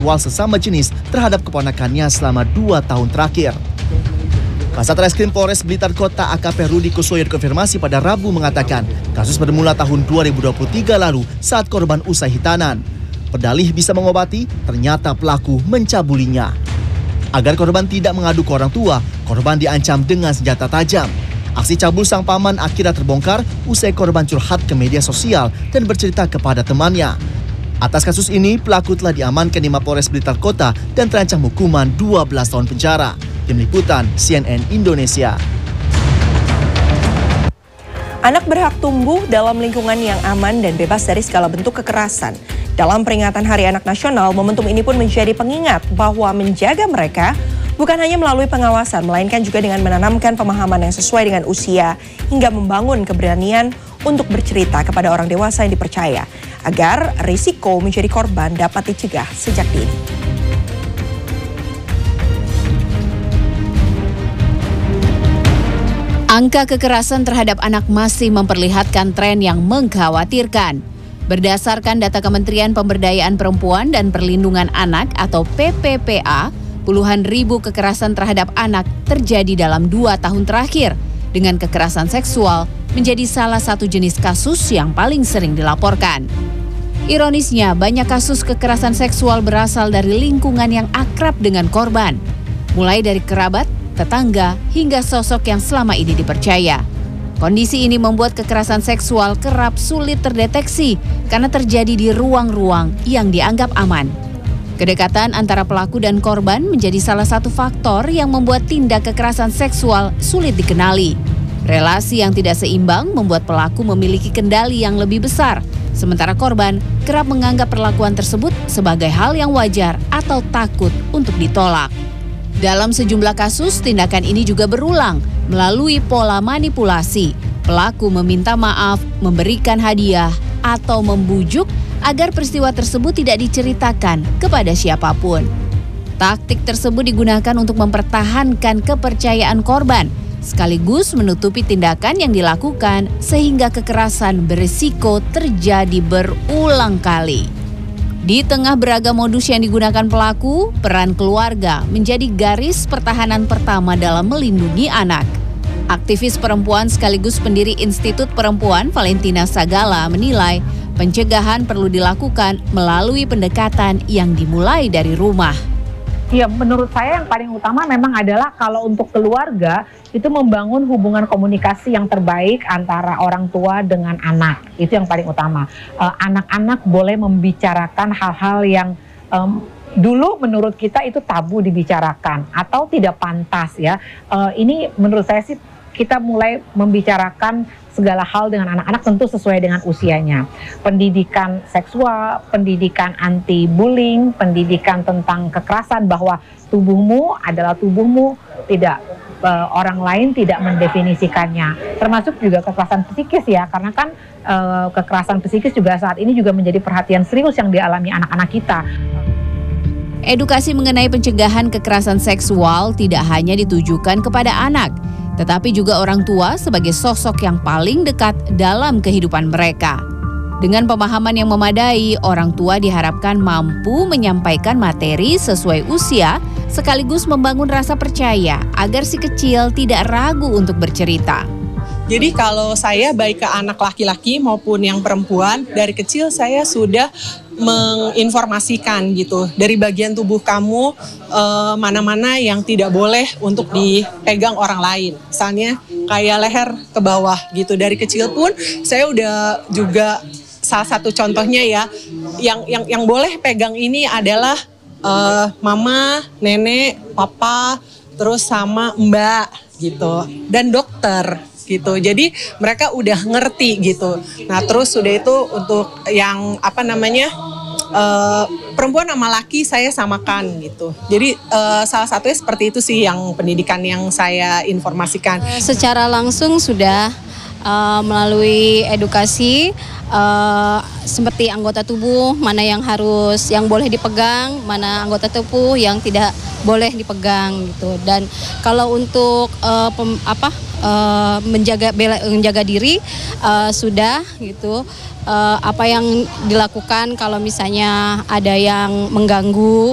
sesama jenis terhadap keponakannya selama 2 tahun terakhir. Kasat Reskrim Polres Blitar Kota AKP Rudi Kusoyo dikonfirmasi pada Rabu mengatakan kasus bermula tahun 2023 lalu saat korban usai hitanan. Berdalih bisa mengobati, ternyata pelaku mencabulinya. Agar korban tidak mengadu ke orang tua, korban diancam dengan senjata tajam. Aksi cabul sang paman akhirnya terbongkar usai korban curhat ke media sosial dan bercerita kepada temannya. Atas kasus ini, pelaku telah diamankan di Mapolres Blitar Kota dan terancam hukuman 12 tahun penjara. Tim Liputan CNN Indonesia. Anak berhak tumbuh dalam lingkungan yang aman dan bebas dari segala bentuk kekerasan. Dalam peringatan Hari Anak Nasional, momentum ini pun menjadi pengingat bahwa menjaga mereka bukan hanya melalui pengawasan, melainkan juga dengan menanamkan pemahaman yang sesuai dengan usia hingga membangun keberanian untuk bercerita kepada orang dewasa yang dipercaya, agar risiko menjadi korban dapat dicegah sejak dini. Angka kekerasan terhadap anak masih memperlihatkan tren yang mengkhawatirkan. Berdasarkan data Kementerian Pemberdayaan Perempuan dan Perlindungan Anak atau PPPA, puluhan ribu kekerasan terhadap anak terjadi dalam 2 tahun terakhir, dengan kekerasan seksual menjadi salah satu jenis kasus yang paling sering dilaporkan. Ironisnya, banyak kasus kekerasan seksual berasal dari lingkungan yang akrab dengan korban, mulai dari kerabat, tetangga, hingga sosok yang selama ini dipercaya. Kondisi ini membuat kekerasan seksual kerap sulit terdeteksi karena terjadi di ruang-ruang yang dianggap aman. Kedekatan antara pelaku dan korban menjadi salah satu faktor yang membuat tindak kekerasan seksual sulit dikenali. Relasi yang tidak seimbang membuat pelaku memiliki kendali yang lebih besar, sementara korban kerap menganggap perlakuan tersebut sebagai hal yang wajar atau takut untuk ditolak. Dalam sejumlah kasus, tindakan ini juga berulang melalui pola manipulasi. Pelaku meminta maaf, memberikan hadiah, atau membujuk agar peristiwa tersebut tidak diceritakan kepada siapapun. Taktik tersebut digunakan untuk mempertahankan kepercayaan korban, sekaligus menutupi tindakan yang dilakukan sehingga kekerasan berisiko terjadi berulang kali. Di tengah beragam modus yang digunakan pelaku, peran keluarga menjadi garis pertahanan pertama dalam melindungi anak. Aktivis perempuan sekaligus pendiri Institut Perempuan Valentina Sagala menilai pencegahan perlu dilakukan melalui pendekatan yang dimulai dari rumah. Ya, menurut saya yang paling utama memang adalah kalau untuk keluarga itu membangun hubungan komunikasi yang terbaik antara orang tua dengan anak. Itu yang paling utama. Anak-anak boleh membicarakan hal-hal yang dulu menurut kita itu tabu dibicarakan atau tidak pantas ya. Ini menurut saya sih kita mulai membicarakan segala hal dengan anak-anak tentu sesuai dengan usianya. Pendidikan seksual, pendidikan anti-bullying, pendidikan tentang kekerasan bahwa tubuhmu adalah tubuhmu, tidak orang lain tidak mendefinisikannya. Termasuk juga kekerasan psikis ya, karena kan kekerasan psikis juga saat ini juga menjadi perhatian serius yang dialami anak-anak kita. Edukasi mengenai pencegahan kekerasan seksual tidak hanya ditujukan kepada anak, tetapi juga orang tua sebagai sosok yang paling dekat dalam kehidupan mereka. Dengan pemahaman yang memadai, orang tua diharapkan mampu menyampaikan materi sesuai usia, sekaligus membangun rasa percaya agar si kecil tidak ragu untuk bercerita. Jadi kalau saya baik ke anak laki-laki maupun yang perempuan, dari kecil saya sudah menginformasikan gitu. Dari bagian tubuh kamu, mana-mana yang tidak boleh untuk dipegang orang lain. Misalnya kayak leher ke bawah gitu. Dari kecil pun saya udah juga salah satu contohnya ya, yang boleh pegang ini adalah mama, nenek, papa, terus sama mbak gitu. Dan dokter. Gitu. Jadi mereka udah ngerti gitu. Nah terus sudah itu untuk yang perempuan sama laki saya samakan gitu. Jadi salah satunya seperti itu sih yang pendidikan yang saya informasikan. Secara langsung sudah melalui edukasi seperti anggota tubuh mana yang boleh dipegang, mana anggota tubuh yang tidak boleh dipegang gitu. Dan kalau untuk menjaga diri sudah gitu, apa yang dilakukan kalau misalnya ada yang mengganggu